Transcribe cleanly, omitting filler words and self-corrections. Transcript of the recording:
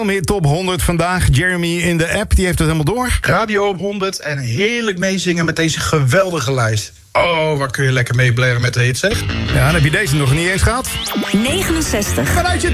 Meer top 100 vandaag. Jeremy in de app, die heeft het helemaal door. Radio op 100 en heerlijk meezingen met deze geweldige lijst. Oh, waar kun je lekker mee blaren met de hit, zeg. Ja, dan heb je deze nog niet eens gehad. 69. Vanuit je